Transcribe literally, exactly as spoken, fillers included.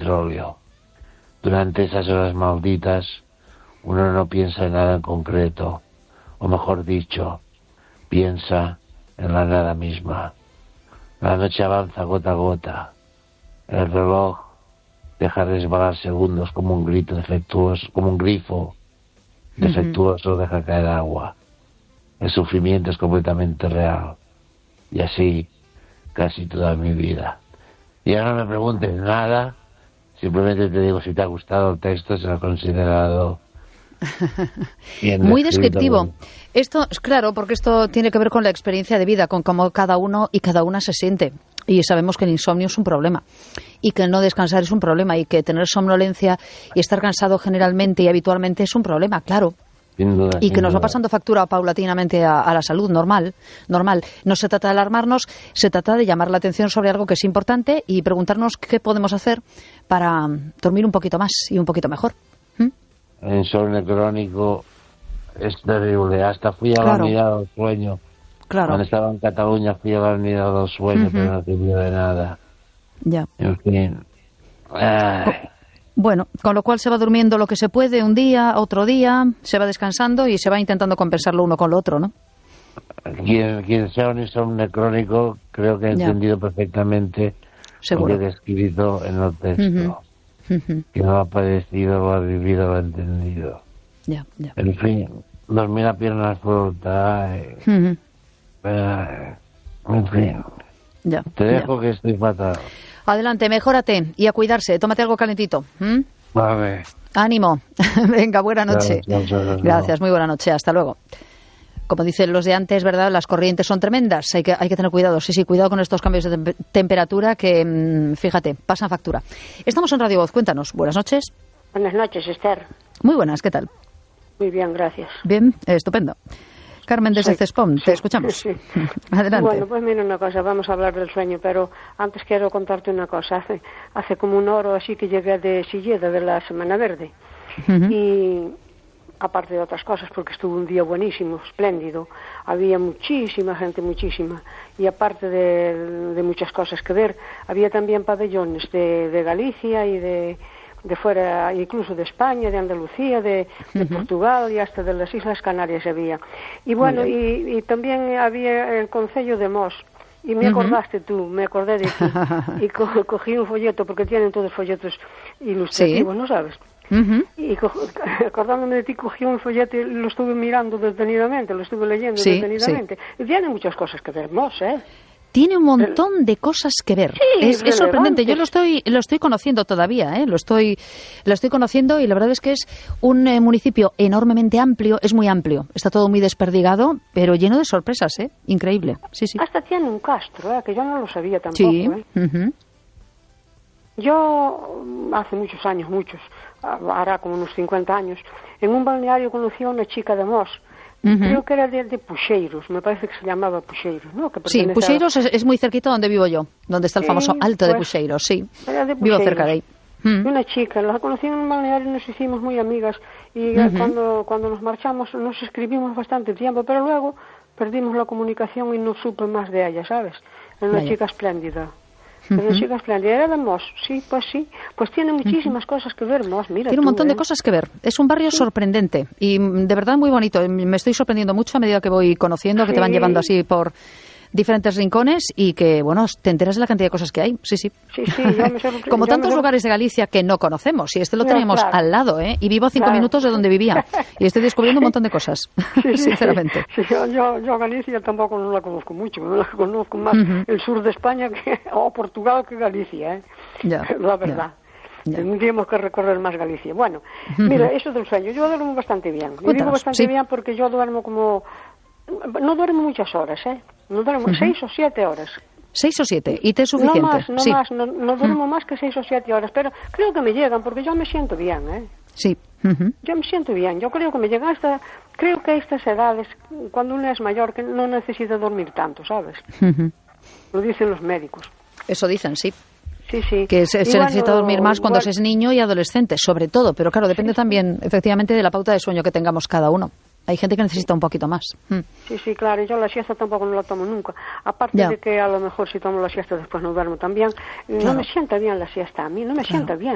petróleo. Durante esas horas malditas uno no piensa en nada en concreto, o mejor dicho, piensa en la nada misma. La noche avanza gota a gota. El reloj deja resbalar segundos como un grito defectuoso, como un grifo defectuoso uh-huh. deja caer agua. El sufrimiento es completamente real. Y así casi toda mi vida. Y ahora no me preguntes nada, simplemente te digo si te ha gustado el texto, si lo has considerado bien muy descrito. descriptivo. Esto, claro, porque esto tiene que ver con la experiencia de vida, con cómo cada uno y cada una se siente. Y sabemos que el insomnio es un problema, y que el no descansar es un problema, y que tener somnolencia y estar cansado generalmente y habitualmente es un problema, claro. Sin duda, y sin que nos duda. va pasando factura paulatinamente a, a la salud normal, normal. No se trata de alarmarnos, se trata de llamar la atención sobre algo que es importante y preguntarnos qué podemos hacer para dormir un poquito más y un poquito mejor. ¿Mm? El insomnio crónico es terrible. Hasta fui a Claro. la unidad del sueño. Claro. Cuando estaba en Cataluña fui a la unidad del sueño, Uh-huh. pero no sirvió de nada. Ya. En fin. Ay. Bueno, con lo cual se va durmiendo lo que se puede un día, otro día, se va descansando y se va intentando compensarlo uno con lo otro, ¿no? Quien, quien sea un insomnio crónico, creo que ha Ya. entendido perfectamente Seguro. lo que he descrito en el texto. Uh-huh. Uh-huh. Que no ha padecido, lo ha vivido, lo ha entendido. Ya, ya. En fin, dormir a piernas sueltas. Ay, Uh-huh. ay, en fin, Ya, te dejo ya. que estoy fatal. Adelante, mejórate y a cuidarse. Tómate algo calentito. ¿Mm? Vale. Ánimo. Venga, buena noche. Gracias, gracias. Gracias, muy buena noche. Hasta luego. Como dicen los de antes, ¿verdad? Las corrientes son tremendas. Hay que, hay que tener cuidado. Sí, sí, cuidado con estos cambios de tem- temperatura que, mmm, fíjate, pasan factura. Estamos en Radio Voz. Cuéntanos. Buenas noches. Buenas noches, Esther. Muy buenas. ¿Qué tal? Muy bien, gracias. Bien, eh, estupendo. Carmen desde Sí, Cespón, sí, te escuchamos. sí. Adelante. Bueno, pues mira una cosa, vamos a hablar del sueño, pero antes quiero contarte una cosa. Hace, hace como una hora o así que llegué de Silleda, de la Semana Verde, Ujú. y aparte de otras cosas, porque estuvo un día buenísimo, espléndido, había muchísima gente, muchísima, y aparte de, de muchas cosas que ver, había también pabellones de, de Galicia y de... de fuera, incluso de España, de Andalucía, de, de Uh-huh. Portugal y hasta de las Islas Canarias había. Y bueno, y, y también había el Concello de Mos. Y me Uh-huh. acordaste tú, me acordé de ti. Y co cogí un folleto, porque tienen todos folletos ilustrativos, Sí. ¿no sabes? Ujú. Y co acordándome de ti, cogí un folleto y lo estuve mirando detenidamente, lo estuve leyendo Sí, detenidamente. Y tiene muchas cosas que ver, Mos, ¿eh? Tiene un montón de cosas que ver. Sí, es, es sorprendente. relevantes. Yo lo estoy, lo estoy conociendo todavía, ¿eh? Lo estoy, lo estoy conociendo y la verdad es que es un eh, municipio enormemente amplio. Es muy amplio. Está todo muy desperdigado, pero lleno de sorpresas, ¿eh? Increíble. Sí, sí. Hasta tiene un castro, ¿eh? Que yo no lo sabía tampoco, Sí. ¿eh? Ujú. Yo, hace muchos años, muchos, hará como unos cincuenta años, en un balneario conocí a una chica de Mos, Ujú. creo que era de, de Puxeiros, me parece que se llamaba Puxeiros, ¿no? Que Sí, pertenece a- Puxeiros es, es muy cerquita donde vivo yo, donde está el Sí, famoso Alto de pues, Puxeiros, sí. era de Vivo Puxeiros. cerca de ahí. Mm. Una chica, la conocí en un balneario y nos hicimos muy amigas, y Ujú. cuando, cuando nos marchamos nos escribimos bastante tiempo, pero luego perdimos la comunicación y no supe más de ella, ¿sabes? Era una Vaya. chica espléndida. Era una chica espléndida. Era de Mos, sí, pues sí. Pues tiene muchísimas cosas que ver, Mos, mira Tiene un tú, montón de ¿eh? cosas que ver. Es un barrio sorprendente y mm, de verdad muy bonito. Me estoy sorprendiendo mucho a medida que voy conociendo, que te van Sí. llevando así por diferentes rincones y que, bueno, te enteras de la cantidad de cosas que hay. Sí, sí. Sí, sí, yo me sorpre- Como yo tantos me sor- lugares de Galicia que no conocemos. Y este lo Ya, tenemos claro. al lado, ¿eh? Y vivo a cinco Claro. minutos de donde vivía. Y estoy descubriendo un montón de cosas, Sí, sí, sinceramente. sí, yo, yo, yo Galicia tampoco no la conozco mucho, no la conozco más Ujú. el sur de España que, o Portugal que Galicia, ¿eh? Ya, La verdad. ya. Tendríamos que recorrer más Galicia. Bueno, mira, eso del sueño, yo duermo bastante bien. Y digo Cuéntanos, bastante sí. bien porque yo duermo como... No duermo muchas horas, ¿eh? No duermo seis o siete horas. Seis o siete. ¿Y te es suficiente? No más, no sí. más, no, no duermo más que seis o siete horas, pero creo que me llegan porque yo me siento bien, ¿eh? Sí. Ujú. Yo me siento bien, yo creo que me llegan hasta, creo que a estas edades, cuando uno es mayor, que no necesita dormir tanto, ¿sabes? Ujú. Lo dicen los médicos. Eso dicen, sí. Sí, sí. Que se, Y se bueno, necesita dormir más cuando bueno, se es niño y adolescente, sobre todo. Pero claro, depende también, efectivamente, de la pauta de sueño que tengamos cada uno. Hay gente que necesita un poquito más. Mm. Sí, sí, claro, yo la siesta tampoco no la tomo nunca. Aparte Ya. de que a lo mejor si tomo la siesta después no duermo también, Claro. no me sienta bien la siesta, a mí no me Claro. sienta bien.